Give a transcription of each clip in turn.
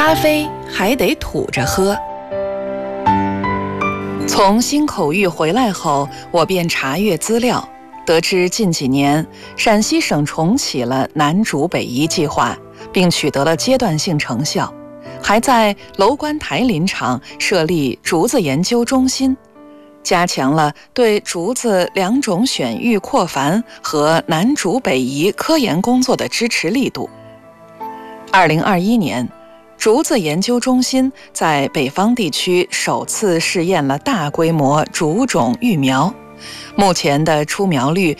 咖啡还得土着喝。从新口玉回来后，我便查阅资料，得知近几年陕西省重启了南竹北移计划，并取得了阶段性成效，还在楼观台林场设立竹子研究中心，加强了对竹子两种选育扩繁和南竹北移科研工作的支持力度。2021年，竹子研究中心在北方地区首次试验了大规模竹种育苗，目前的出苗率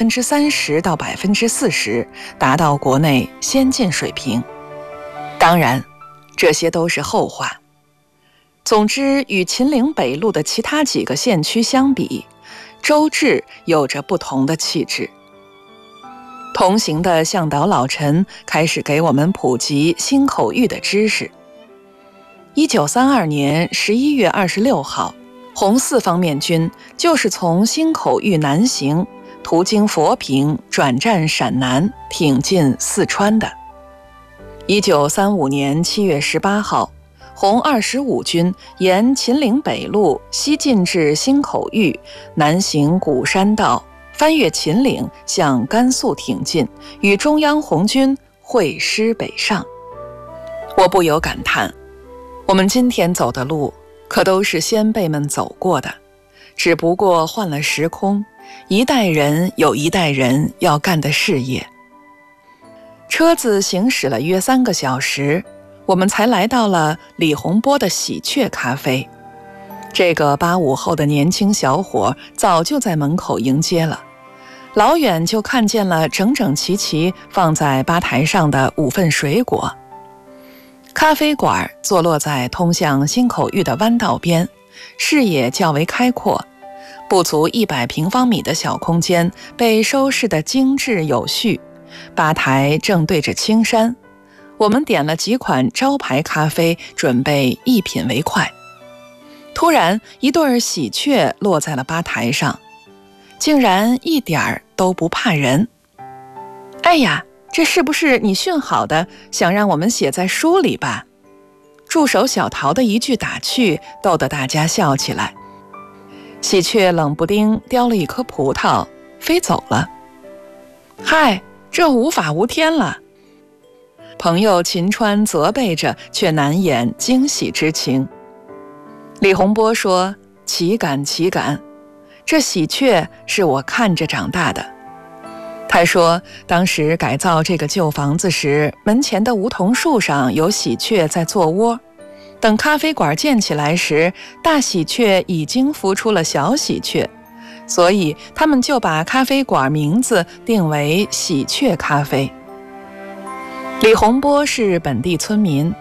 30%到40%，达到国内先进水平。当然，这些都是后话。总之，与秦岭北路的其他几个县区相比，周至有着不同的气质。同行的向导老陈开始给我们普及新口玉的知识。1932年11月26号，红四方面军就是从新口玉南行，途经佛坪，转战陕南，挺进四川的。1935年7月18号，红25军沿秦岭北路西进至新口玉，南行鼓山道，翻越秦岭向甘肃挺进，与中央红军会师北上。我不由感叹，我们今天走的路可都是先辈们走过的，只不过换了时空，一代人有一代人要干的事业。车子行驶了约3个小时，我们才来到了李洪波的喜鹊咖啡。这个85后的年轻小伙早就在门口迎接了，老远就看见了整整齐齐放在吧台上的5份水果。咖啡馆坐落在通向新口玉的弯道边，视野较为开阔，不足100平方米的小空间被收拾得精致有序，吧台正对着青山。我们点了几款招牌咖啡，准备一品为快。突然，一对喜鹊落在了吧台上，竟然一点儿都不怕人。哎呀，这是不是你训好的，想让我们写在书里吧？助手小陶的一句打趣，逗得大家笑起来。喜鹊冷不丁叼了一颗葡萄，飞走了。嗨，这无法无天了。朋友秦川责备着，却难掩惊喜之情。李洪波说：“岂敢岂敢，这喜鹊是我看着长大的。”他说，当时改造这个旧房子时，门前的梧桐树上有喜鹊在做窝。等咖啡馆建起来时，大喜鹊已经孵出了小喜鹊，所以他们就把咖啡馆名字定为喜鹊咖啡。李洪波是本地村民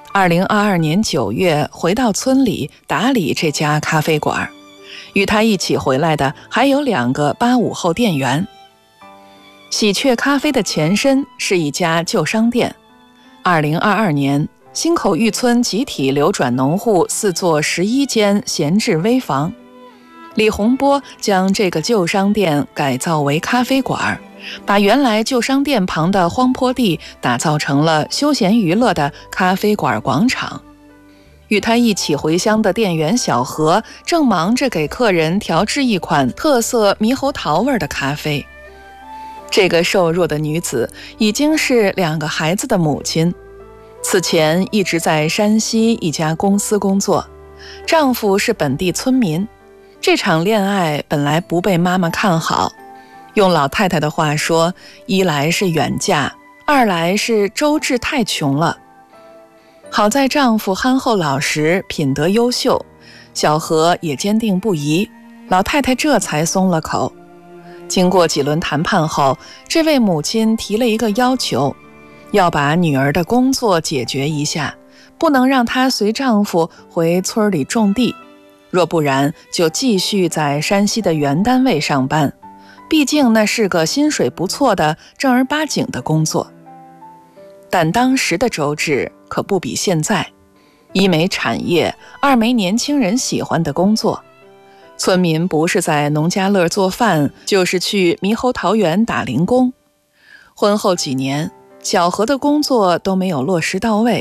，2022年9月回到村里打理这家咖啡馆，与他一起回来的还有2个85后店员。喜鹊咖啡的前身是一家旧商店。2022年，新口玉村集体流转农户4座11间闲置危房，李洪波将这个旧商店改造为咖啡馆，把原来旧商店旁的荒坡地打造成了休闲娱乐的咖啡馆广场。与他一起回乡的店员小何正忙着给客人调制一款特色猕猴桃味的咖啡。这个瘦弱的女子已经是2个孩子的母亲，此前一直在山西一家公司工作，丈夫是本地村民。这场恋爱本来不被妈妈看好，用老太太的话说，一来是远嫁，二来是周至太穷了。好在丈夫憨厚老实，品德优秀，小何也坚定不移，老太太这才松了口。经过几轮谈判后，这位母亲提了一个要求，要把女儿的工作解决一下，不能让她随丈夫回村里种地，若不然就继续在山西的原单位上班，毕竟那是个薪水不错的正儿八经的工作。但当时的周至可不比现在，一没产业，二没年轻人喜欢的工作。村民不是在农家乐做饭，就是去猕猴桃园打零工。婚后几年，小何的工作都没有落实到位，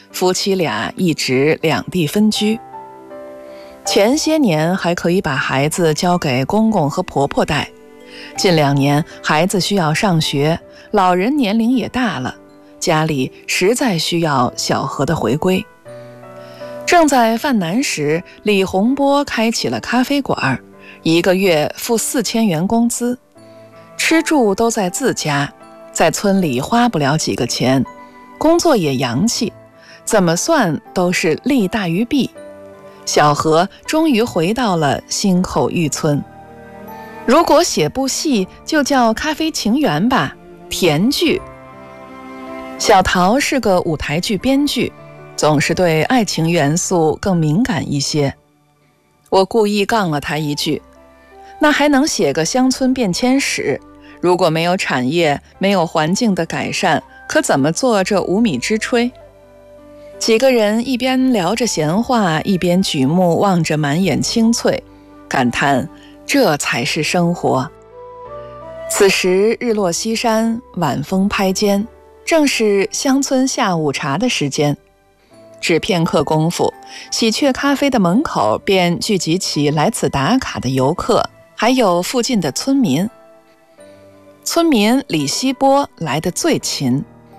夫妻俩一直两地分居。前些年还可以把孩子交给公公和婆婆带，近2年孩子需要上学，老人年龄也大了，家里实在需要小何的回归。正在犯难时，李洪波开起了咖啡馆，1个月付4000元工资，吃住都在自家，在村里花不了几个钱，工作也洋气，怎么算都是利大于弊。小何终于回到了新口峪村。如果写部戏，就叫《咖啡情缘》吧，甜剧。小陶是个舞台剧编剧，总是对爱情元素更敏感一些。我故意杠了他一句，那还能写个乡村变迁史，如果没有产业，没有环境的改善，可怎么做这无米之炊？几个人一边聊着闲话，一边举目望着满眼青翠，感叹这才是生活。此时日落西山，晚风拍肩，正是乡村下午茶的时间。只片刻功夫，喜鹊咖啡的门口便聚集起来此打卡的游客，还有附近的村民。村民李希波来得最勤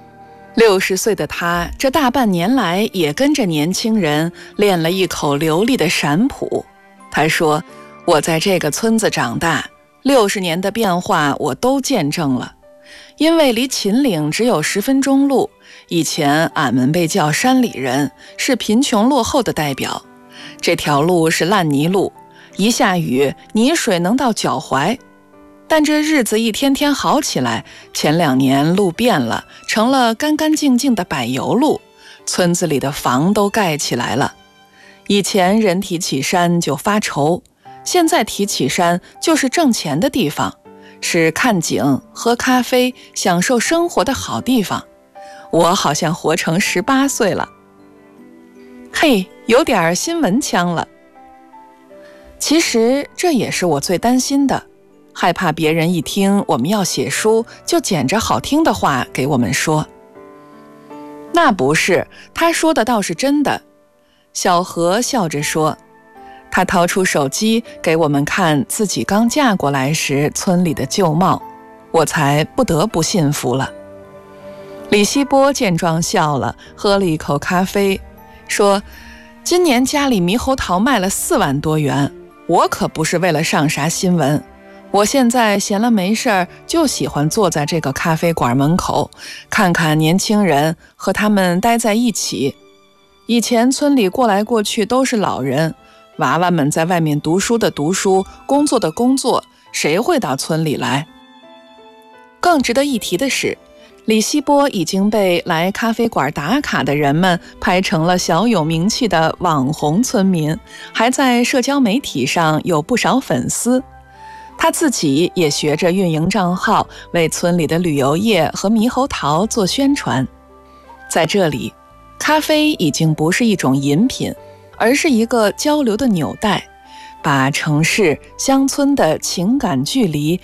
，60岁的他这大半年来也跟着年轻人练了一口流利的陕普。他说，我在这个村子长大，60年的变化我都见证了。因为离秦岭只有10分钟路，以前俺们被叫山里人，是贫穷落后的代表。这条路是烂泥路，一下雨泥水能到脚踝。但这日子一天天好起来，前2年路变了，成了干干净净的柏油路，村子里的房都盖起来了。以前人提起山就发愁，现在提起山就是挣钱的地方，是看景、喝咖啡、享受生活的好地方。我好像活成18岁了。嘿，有点新闻腔了。其实这也是我最担心的，害怕别人一听我们要写书，就捡着好听的话给我们说。那不是，他说的倒是真的。小何笑着说，他掏出手机给我们看自己刚嫁过来时村里的旧貌，我才不得不信服了。李希波见状笑了，喝了一口咖啡，说，今年家里猕猴桃卖了4万多元，我可不是为了上啥新闻。我现在闲了没事儿，就喜欢坐在这个咖啡馆门口，看看年轻人，和他们待在一起。以前村里过来过去都是老人，娃娃们在外面读书的读书，工作的工作，谁会到村里来？更值得一提的是，李希波已经被来咖啡馆打卡的人们拍成了小有名气的网红村民，还在社交媒体上有不少粉丝。他自己也学着运营账号，为村里的旅游业和猕猴桃做宣传。在这里，咖啡已经不是一种饮品，而是一个交流的纽带，把城市乡村的情感距离